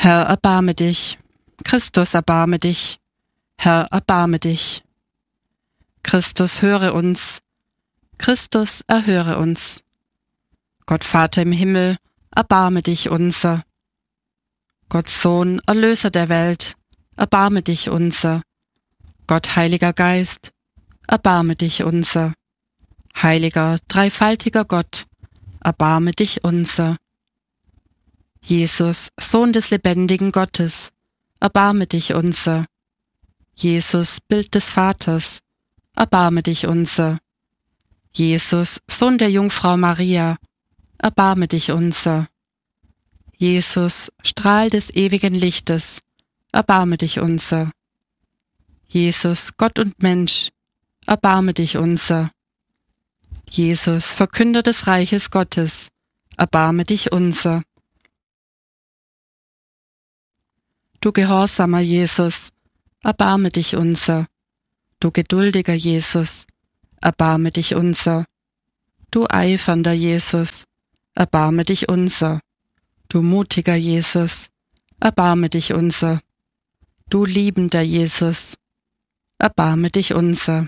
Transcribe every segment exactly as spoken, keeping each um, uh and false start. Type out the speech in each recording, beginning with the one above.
Herr, erbarme dich. Christus, erbarme dich. Herr, erbarme dich. Christus, höre uns. Christus, erhöre uns. Gott Vater im Himmel, erbarme dich unser. Gott Sohn, Erlöser der Welt, erbarme dich unser. Gott Heiliger Geist, erbarme dich unser. Heiliger, dreifaltiger Gott, erbarme dich unser. Jesus, Sohn des lebendigen Gottes, erbarme dich unser. Jesus, Bild des Vaters, erbarme dich unser. Jesus, Sohn der Jungfrau Maria, erbarme dich unser. Jesus, Strahl des ewigen Lichtes, erbarme dich unser. Jesus, Gott und Mensch, erbarme dich unser. Jesus, Verkünder des Reiches Gottes, erbarme dich unser. Du gehorsamer Jesus, erbarme dich unser. Du geduldiger Jesus, erbarme dich unser. Du eifernder Jesus, erbarme dich unser. Du mutiger Jesus, erbarme dich unser. Du liebender Jesus, erbarme dich unser.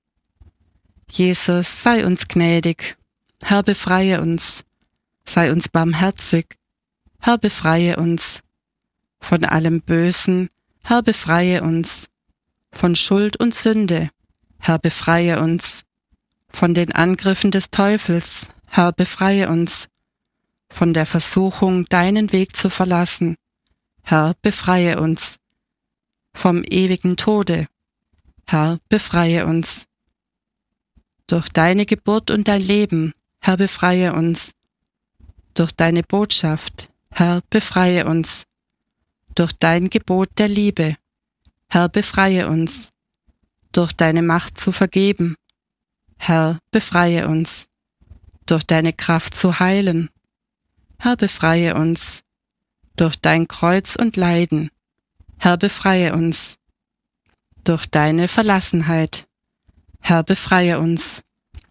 Jesus, sei uns gnädig. Herr, befreie uns. Sei uns barmherzig. Herr, befreie uns. Von allem Bösen, Herr, befreie uns. Von Schuld und Sünde, Herr, befreie uns. Von den Angriffen des Teufels, Herr, befreie uns. Von der Versuchung, deinen Weg zu verlassen, Herr, befreie uns. Vom ewigen Tode, Herr, befreie uns. Durch deine Geburt und dein Leben, Herr, befreie uns. Durch deine Botschaft, Herr, befreie uns. Durch dein Gebot der Liebe, Herr, befreie uns. Durch deine Macht zu vergeben, Herr, befreie uns. Durch deine Kraft zu heilen, Herr, befreie uns. Durch dein Kreuz und Leiden, Herr, befreie uns. Durch deine Verlassenheit, Herr, befreie uns.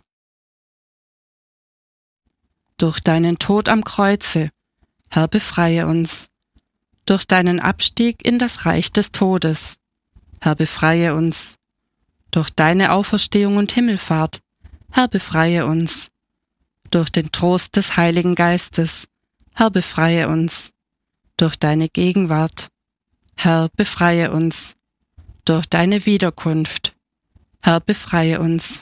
Durch deinen Tod am Kreuze, Herr, befreie uns. Durch deinen Abstieg in das Reich des Todes, Herr, befreie uns. Durch deine Auferstehung und Himmelfahrt, Herr, befreie uns. Durch den Trost des Heiligen Geistes, Herr, befreie uns. Durch deine Gegenwart, Herr, befreie uns. Durch deine Wiederkunft, Herr, befreie uns.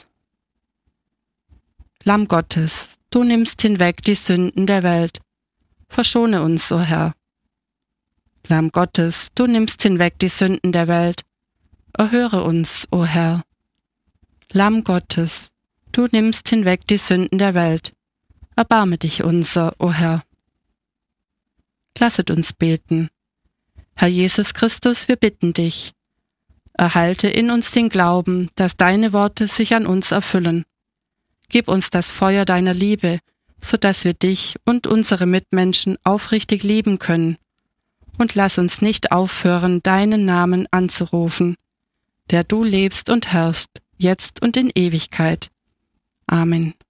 Lamm Gottes, du nimmst hinweg die Sünden der Welt. Verschone uns, o Herr. Lamm Gottes, du nimmst hinweg die Sünden der Welt. Erhöre uns, o Herr. Lamm Gottes, du nimmst hinweg die Sünden der Welt. Erbarme dich unser, o Herr. Lasset uns beten. Herr Jesus Christus, wir bitten dich. Erhalte in uns den Glauben, dass deine Worte sich an uns erfüllen. Gib uns das Feuer deiner Liebe, so dass wir dich und unsere Mitmenschen aufrichtig lieben können. Und lass uns nicht aufhören, deinen Namen anzurufen, der du lebst und herrschst, jetzt und in Ewigkeit. Amen.